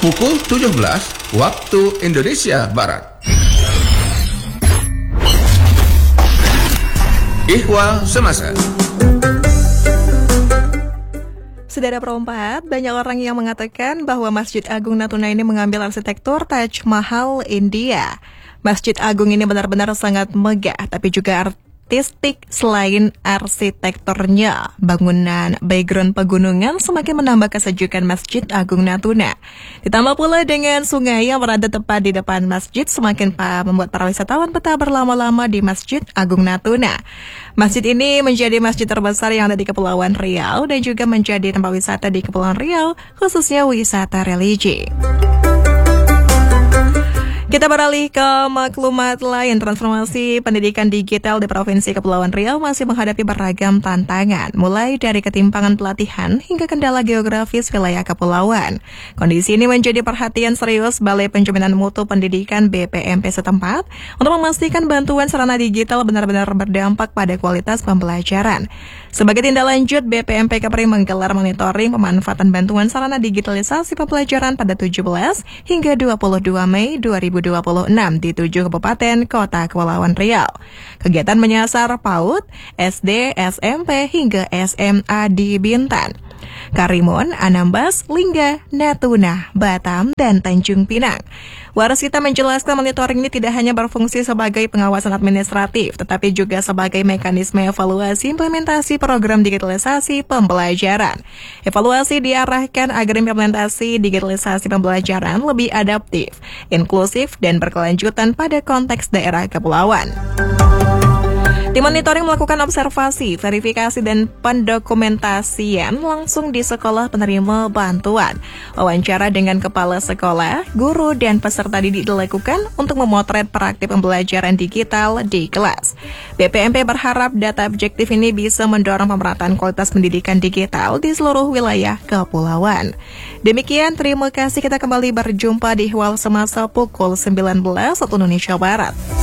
pukul 17 waktu Indonesia Barat. Ihwal Semasa. Saudara Perempat, banyak orang yang mengatakan bahwa Masjid Agung Natuna ini mengambil arsitektur Taj Mahal India. Masjid Agung ini benar-benar sangat megah, tapi juga artistik. Selain arsitekturnya, bangunan background pegunungan semakin menambah kesejukan Masjid Agung Natuna. Ditambah pula dengan sungai yang berada tepat di depan masjid, semakin membuat para wisatawan betah berlama-lama di Masjid Agung Natuna. Masjid ini menjadi masjid terbesar yang ada di Kepulauan Riau dan juga menjadi tempat wisata di Kepulauan Riau, khususnya wisata religi. Kita beralih ke maklumat lain. Transformasi pendidikan digital di Provinsi Kepulauan Riau masih menghadapi beragam tantangan, mulai dari ketimpangan pelatihan hingga kendala geografis wilayah kepulauan. Kondisi ini menjadi perhatian serius Balai Penjaminan Mutu Pendidikan BPMP setempat untuk memastikan bantuan sarana digital benar-benar berdampak pada kualitas pembelajaran. Sebagai tindak lanjut, BPMP Kepri menggelar monitoring pemanfaatan bantuan sarana digitalisasi pembelajaran pada 17 hingga 22 Mei 2026 di 7 kabupaten kota Kepulauan Riau. Kegiatan menyasar PAUD, SD, SMP hingga SMA di Bintan, Karimun, Anambas, Lingga, Natuna, Batam, dan Tanjung Pinang. Warsita menjelaskan monitoring ini tidak hanya berfungsi sebagai pengawasan administratif, tetapi juga sebagai mekanisme evaluasi implementasi program digitalisasi pembelajaran. Evaluasi diarahkan agar implementasi digitalisasi pembelajaran lebih adaptif, inklusif, dan berkelanjutan pada konteks daerah kepulauan. Tim monitoring melakukan observasi, verifikasi, dan pendokumentasian langsung di sekolah penerima bantuan. Wawancara dengan kepala sekolah, guru, dan peserta didik dilakukan untuk memotret praktik pembelajaran digital di kelas. BPMP berharap data objektif ini bisa mendorong pemerataan kualitas pendidikan digital di seluruh wilayah kepulauan. Demikian, terima kasih. Kita kembali berjumpa di Ihwal Semasa pukul 19 waktu Indonesia Barat.